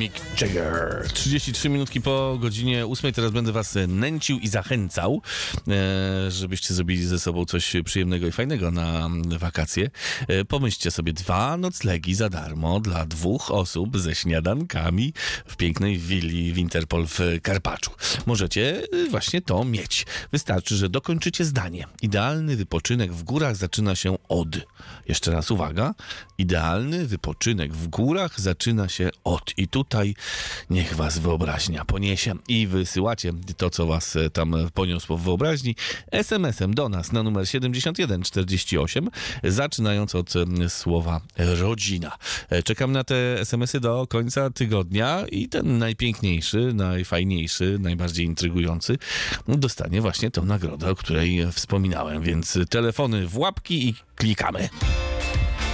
Mick Jagger. 33 minutki po godzinie 8. Teraz będę was nęcił i zachęcał, żebyście zrobili ze sobą coś przyjemnego i fajnego na wakacje. Pomyślcie sobie 2 noclegi za darmo dla 2 osób ze śniadankami w pięknej willi Winterpol w Karpaczu. Możecie właśnie to mieć. Wystarczy, że dokończycie zdanie. Idealny wypoczynek w górach zaczyna się od... Jeszcze raz uwaga. Idealny wypoczynek w górach zaczyna się od... I tutaj niech was wyobraźnia poniesie. I wysyłacie to, co was tam poniosło w wyobraźni, SMS-em do nas na numer 7148, zaczynając od słowa rodzina. Czekam na te SMS-y do końca tygodnia i ten najpiękniejszy, najfajniejszy, najbardziej intrygujący dostanie właśnie tą nagrodę, o której wspominałem. Więc telefony w łapki i klikamy.